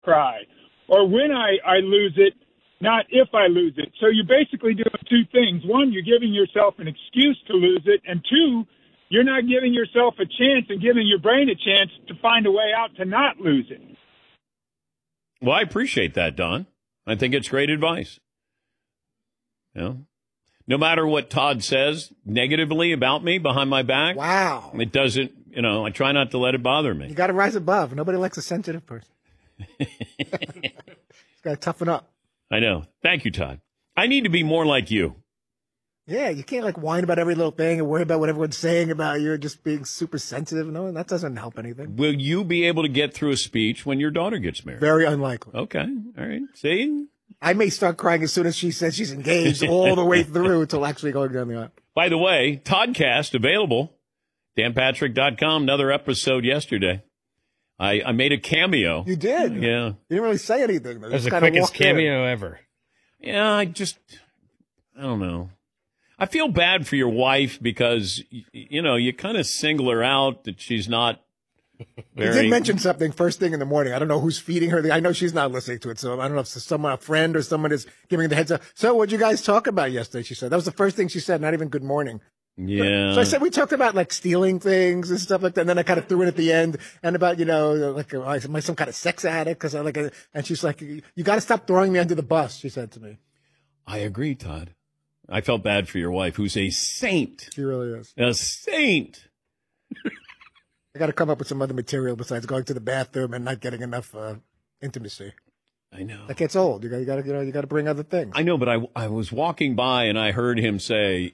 cry, or when I lose it, not if I lose it. So you're basically doing two things. One, you're giving yourself an excuse to lose it, and two, you're not giving yourself a chance and giving your brain a chance to find a way out to not lose it. Well, I appreciate that, Don. I think it's great advice. You know, no matter what Todd says negatively about me behind my back, wow, it doesn't, I try not to let it bother me. You got to rise above. Nobody likes a sensitive person. He's got to toughen up. I know. Thank you, Todd. I need to be more like you. Yeah, you can't whine about every little thing and worry about what everyone's saying about you, just being super sensitive. No, that doesn't help anything. Will you be able to get through a speech when your daughter gets married? Very unlikely. Okay. All right. See? I may start crying as soon as she says she's engaged all the way through until actually going down the aisle. By the way, Toddcast available. DanPatrick.com. Another episode yesterday. I made a cameo. You did? Yeah. You didn't really say anything. That was the quickest cameo ever. Yeah, I don't know. I feel bad for your wife because, you kind of single her out that she's not very... You did mention something first thing in the morning. I don't know who's feeding her. I know she's not listening to it, so I don't know if it's a friend or someone is giving her the heads up. So what'd you guys talk about yesterday, she said. That was the first thing she said, not even good morning. Yeah. So I said we talked about stealing things and stuff like that, and then I kind of threw it at the end and about am I some kind of sex addict? Because and she's like, you got to stop throwing me under the bus. She said to me. I agree, Todd. I felt bad for your wife, who's a saint. She really is a saint. I got to come up with some other material besides going to the bathroom and not getting enough intimacy. I know that gets old. You got to bring other things. I know, but I was walking by and I heard him say,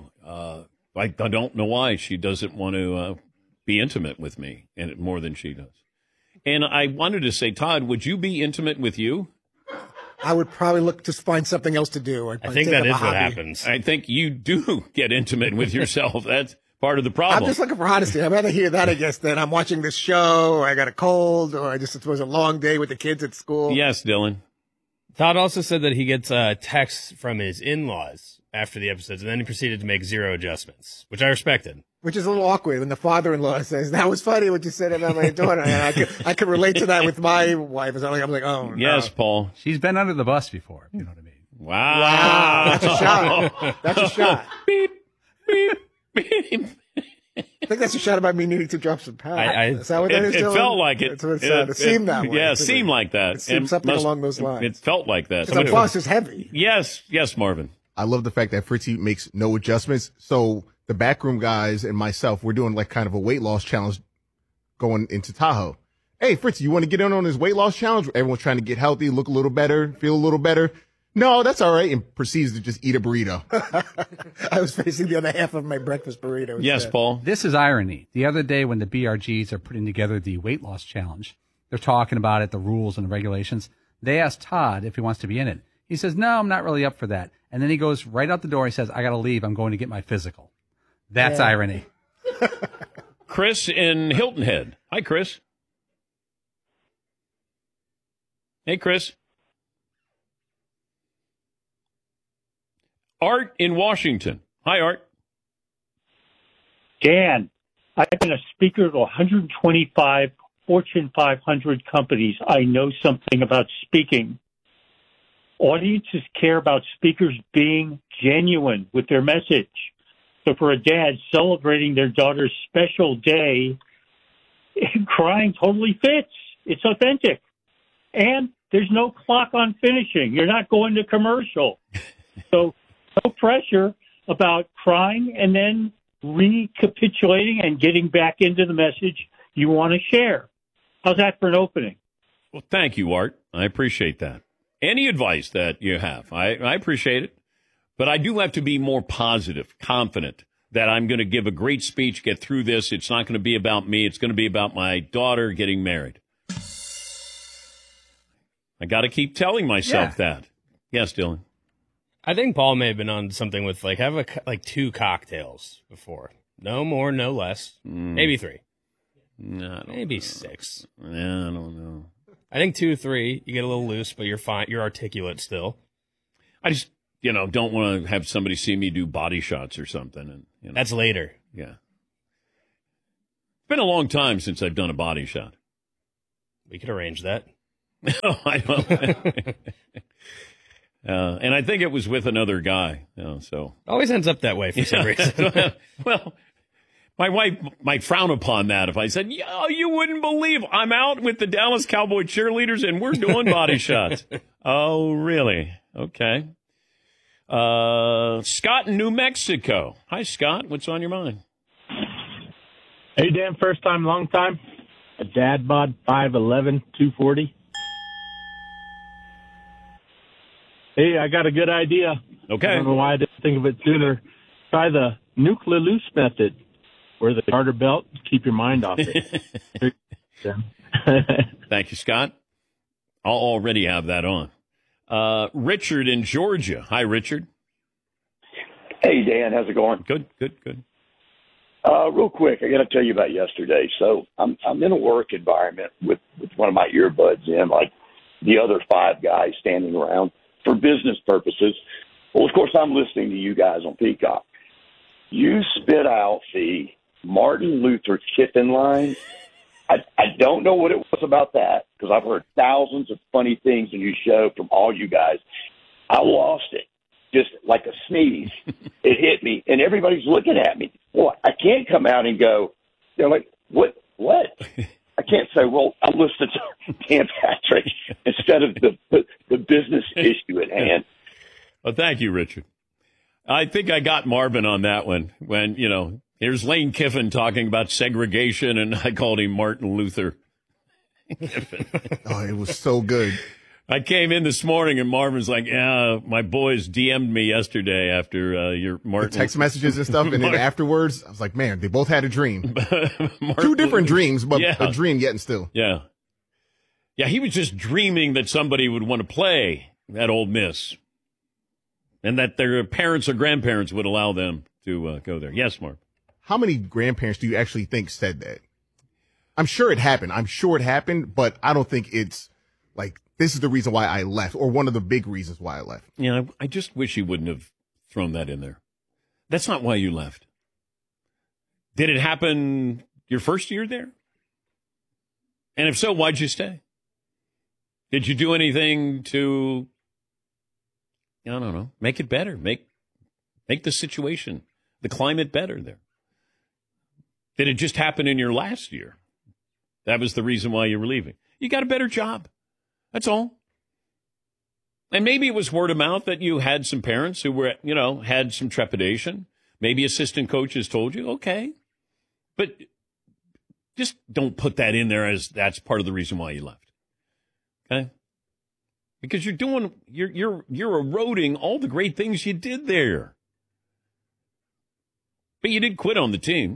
I don't know why she doesn't want to be intimate with me and more than she does. And I wanted to say, Todd, would you be intimate with you? I would probably look to find something else to do. I think that is what happens. I think you do get intimate with yourself. That's part of the problem. I'm just looking for honesty. I'd rather hear that, I guess, than I'm watching this show, or I got a cold, or it was a long day with the kids at school. Yes, Dylan. Todd also said that he gets texts from his in-laws after the episodes, and then he proceeded to make zero adjustments, which I respected. Which is a little awkward when the father-in-law says, that was funny what you said about my daughter. And I could relate to that with my wife. I'm like, oh, no. Yes, Paul. She's been under the bus before, you know what I mean. Wow. That's a shot. That's a shot. Beep, beep, beep. I think that's a shot about me needing to drop some pounds. Is that what that is? It felt like it. That's what it sounded. It seemed that way. Yeah, it seemed like that. It seemed something along those lines. It felt like that. The bus is heavy. Yes, Marvin. I love the fact that Fritzy makes no adjustments. So the backroom guys and myself, we're doing kind of a weight loss challenge going into Tahoe. Hey, Fritzy, you want to get in on this weight loss challenge? Everyone's trying to get healthy, look a little better, feel a little better. No, that's all right. And proceeds to just eat a burrito. I was facing the other half of my breakfast burrito. Yes, Paul. This is irony. The other day when the BRGs are putting together the weight loss challenge, they're talking about it, the rules and the regulations. They asked Todd if he wants to be in it. He says, no, I'm not really up for that. And then he goes right out the door. He says, I got to leave. I'm going to get my physical. That's irony. Chris in Hilton Head. Hi, Chris. Hey, Chris. Art in Washington. Hi, Art. Dan, I've been a speaker to 125 Fortune 500 companies. I know something about speaking. Audiences care about speakers being genuine with their message. So for a dad celebrating their daughter's special day, crying totally fits. It's authentic. And there's no clock on finishing. You're not going to commercial. So no pressure about crying and then recapitulating and getting back into the message you want to share. How's that for an opening? Well, thank you, Art. I appreciate that. Any advice that you have, I appreciate it. But I do have to be more positive, confident that I'm going to give a great speech, get through this. It's not going to be about me. It's going to be about my daughter getting married. I got to keep telling myself that. Yes, Dylan. I think Paul may have been on something with have two cocktails before. No more, no less. Maybe 3. No, maybe 6. Yeah, I don't know. I think 2, 3. You get a little loose, but you're fine. You're articulate still. I just, don't want to have somebody see me do body shots or something. And that's later. Yeah. It's been a long time since I've done a body shot. We could arrange that. Oh, I don't. And I think it was with another guy. So Always ends up that way for some reason. Well, my wife might frown upon that if I said, "Yeah, you wouldn't believe I'm out with the Dallas Cowboy cheerleaders and we're doing body shots." Oh, really? Okay. Scott in New Mexico. Hi, Scott. What's on your mind? Hey, Dan. First time, long time. A dad bod, 5'11", 240. Hey, I got a good idea. Okay. I don't know why I didn't think of it sooner. Try the nucleus method. Wear the garter belt. Keep your mind off it. Thank you, Scott. I'll already have that on. Richard in Georgia. Hi, Richard. Hey, Dan. How's it going? Good. Real quick, I got to tell you about yesterday. So I'm in a work environment with one of my earbuds in, like the other 5 guys standing around for business purposes. Well, of course, I'm listening to you guys on Peacock. You spit out the Martin Luther Kiffin line. I don't know what it was about that, because I've heard thousands of funny things in your show from all you guys. I lost it, just like a sneeze. It hit me, and everybody's looking at me. Well, I can't come out and go, they're like, what? I can't say, well, I listened to Dan Patrick instead of the business issue at hand. Well, thank you, Richard. I think I got Marvin on that one when, here's Lane Kiffin talking about segregation, and I called him Martin Luther Kiffin. Oh, it was so good. I came in this morning, and Marvin's like, yeah, my boys DM'd me yesterday after your Martin. The text messages and stuff, and then afterwards, I was like, man, they both had a dream. 2 different dreams, but a dream yet and still. Yeah. Yeah, he was just dreaming that somebody would want to play at Ole Miss, and that their parents or grandparents would allow them to go there. Yes, Mark. How many grandparents do you actually think said that? I'm sure it happened, but I don't think it's like, this is the reason why I left, or one of the big reasons why I left. Yeah, I just wish he wouldn't have thrown that in there. That's not why you left. Did it happen your first year there? And if so, why'd you stay? Did you do anything to, I don't know, make it better, make the situation, the climate better there? Did it just happen in your last year? That was the reason why you were leaving. You got a better job. That's all. And maybe it was word of mouth that you had some parents who were, had some trepidation. Maybe assistant coaches told you, okay. But just don't put that in there as that's part of the reason why you left. Okay? Because you're eroding all the great things you did there. But you did quit on the team.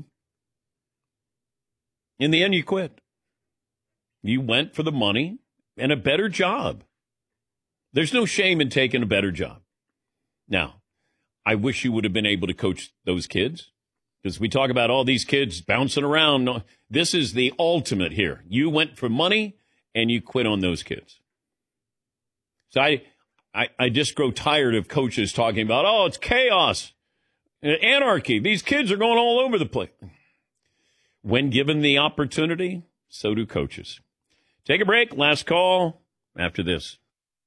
In the end, you quit. You went for the money and a better job. There's no shame in taking a better job. Now, I wish you would have been able to coach those kids, because we talk about all these kids bouncing around. This is the ultimate here. You went for money and you quit on those kids. So I just grow tired of coaches talking about, oh, it's chaos, anarchy. These kids are going all over the place. When given the opportunity, so do coaches. Take a break. Last call after this.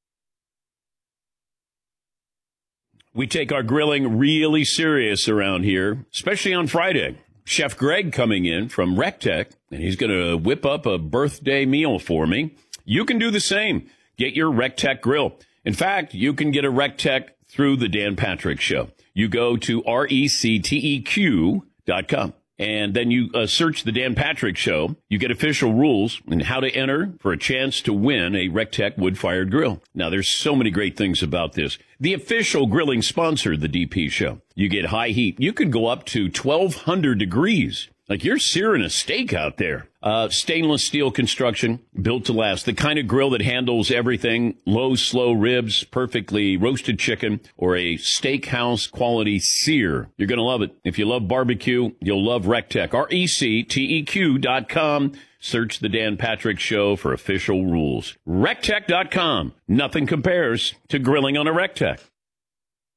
We take our grilling really serious around here, especially on Friday. Chef Greg coming in from RecTech, and he's going to whip up a birthday meal for me. You can do the same. Get your RecTech grill. In fact, you can get a RecTech through the Dan Patrick Show. You go to RecTeq.com. And then you search the Dan Patrick Show. You get official rules and how to enter for a chance to win a RecTech wood-fired grill. Now, there's so many great things about this. The official grilling sponsor, the DP Show. You get high heat. You could go up to 1,200 degrees. Like you're searing a steak out there. Stainless steel construction, built to last. The kind of grill that handles everything. Low, slow ribs, perfectly roasted chicken, or a steakhouse quality sear. You're going to love it. If you love barbecue, you'll love RecTech. RecTeq.com. Search the Dan Patrick Show for official rules. RecTech.com. Nothing compares to grilling on a RecTech.